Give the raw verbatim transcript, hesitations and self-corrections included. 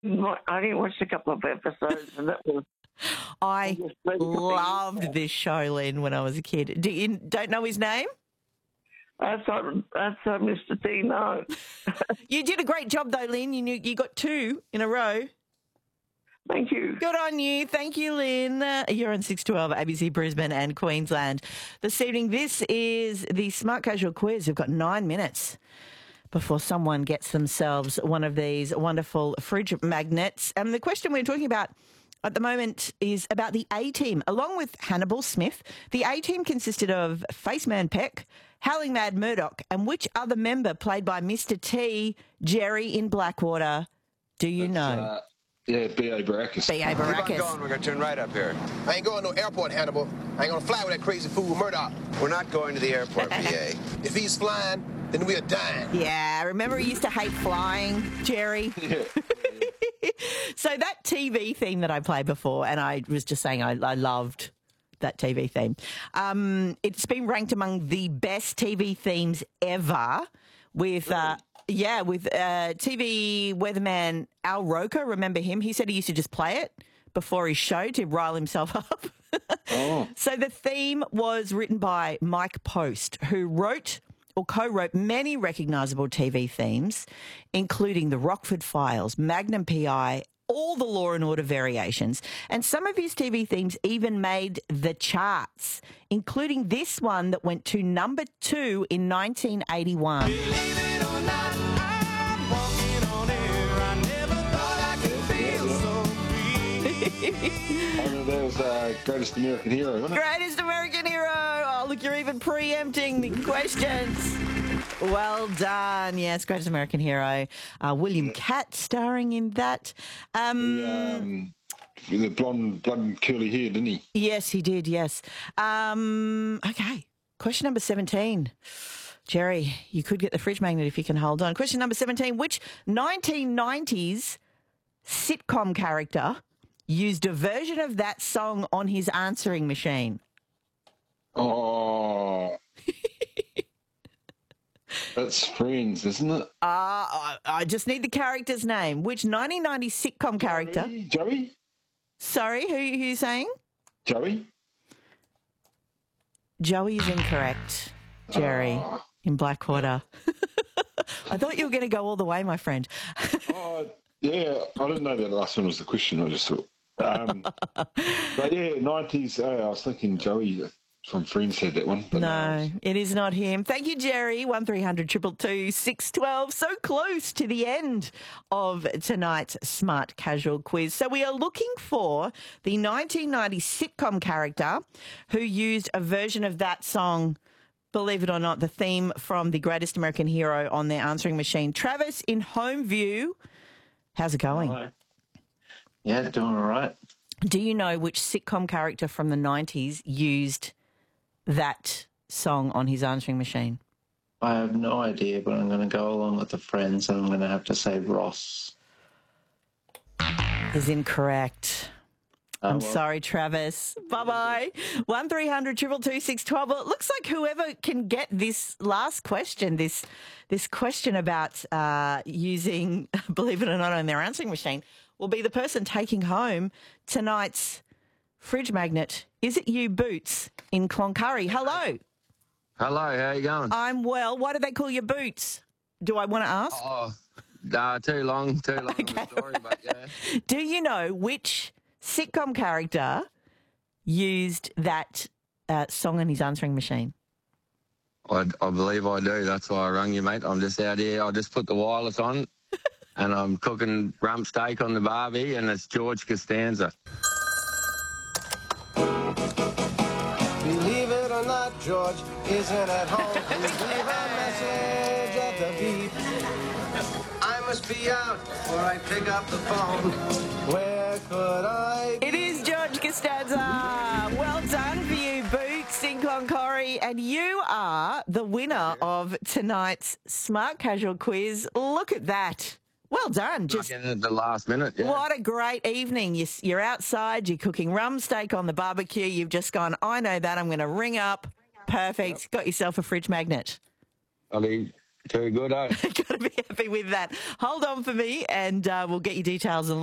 I only watched a couple of episodes, and that was. I was really loved this show, Lynn, when I was a kid. Do you don't know his name? That's uh, that's uh, Mister T. No. You did a great job, though, Lynn. You knew, you got two in a row. Thank you. Good on you. Thank you, Lynn. Uh, you're on six twelve, A B C Brisbane and Queensland. This evening, this is the Smart Casual Quiz. We've got nine minutes before someone gets themselves one of these wonderful fridge magnets. And the question we're talking about at the moment is about the A-Team. Along with Hannibal Smith, the A-Team consisted of Faceman Peck, Howling Mad Murdoch, and which other member played by Mister T, Jerry in Blackwater, do you That's, know? Uh, yeah, B A Baracus. B A Keep on Baracus. going. We're going to turn right up here. I ain't going to no airport, Hannibal. I ain't going to fly with that crazy fool Murdoch. We're not going to the airport, B A. If he's flying, then we're dying. Yeah, remember he used to hate flying, Jerry? Yeah. So that T V theme that I played before, and I was just saying I, I loved that T V theme. Um, it's been ranked among the best T V themes ever with... Uh, Yeah, with uh, T V weatherman Al Roker. Remember him? He said he used to just play it before his show to rile himself up. Oh. So the theme was written by Mike Post, who wrote or co-wrote many recognisable T V themes, including The Rockford Files, Magnum P I, all the Law and Order variations, and some of his T V themes even made the charts, including this one that went to number two in nineteen eighty-one. Believe it or not, I'm walking on air. I never thought I could feel so free. I remember that was uh, Greatest American Hero, wasn't it? Greatest American Hero. Oh, look, you're even preempting the questions. Well done. Yes, Greatest American Hero. Uh, William Catt starring in that. Um, The, um, the blonde, blonde curly hair, didn't he? Yes, he did, yes. Um, okay, question number seventeen. Jerry, you could get the fridge magnet if you can hold on. Question number seventeen. Which nineteen nineties sitcom character used a version of that song on his answering machine? Oh. That's Friends, isn't it? Uh, I, I just need the character's name. Which nineteen nineties sitcom character? Joey? Joey? Sorry, who, who are you saying? Joey? Joey is incorrect, Jerry, Oh. in Blackwater. I thought you were going to go all the way, my friend. Oh, yeah, I didn't know that last one was the question. I just thought. Um, but yeah, nineties, uh, I was thinking Joey from Friends had that one. But No, it is not him. Thank you, Jerry. one three hundred two two two six one two. So close to the end of tonight's Smart Casual Quiz. So we are looking for the nineteen nineties sitcom character who used a version of that song, believe it or not, the theme from The Greatest American Hero on their answering machine. Travis in Homeview, how's it going? Hello. Yeah, doing all right. Do you know which sitcom character from the nineties used that song on his answering machine? I have no idea, but I'm going to go along with the friends and I'm going to have to say Ross. Is incorrect. I'm well. sorry, Travis. Bye-bye. one three hundred two two two six one two. Well, it looks like whoever can get this last question, this this question about uh, using, believe it or not, on their answering machine, will be the person taking home tonight's fridge magnet. Is it you, Boots, in Cloncurry? Hello. Hello, how you going? I'm well. Why do they call you Boots? Do I want to ask? Oh, uh, too long, too long Okay. of a story, but yeah. Do you know which sitcom character used that uh, song on his answering machine? I, I believe I do. That's why I rang you, mate. I'm just out here. I just put the wireless on and I'm cooking rump steak on the barbie and it's George Costanza. Believe it or not, George isn't at home. Please leave a message at the beep. I must be out or I pick up the phone. Where could I be? It is George Costanza. Well done for you, Boots in Cloncurry. And you are the winner of tonight's Smart Casual Quiz. Look at that. Well done. Just Just in at the last minute, yeah. what a great evening. You- You're outside, you're cooking rum steak on the barbecue. You've just gone, I know that, I'm going to ring up. Perfect. Got yourself a fridge magnet. I mean, Too good, eh? Got to be happy with that. Hold on for me, and uh, we'll get your details and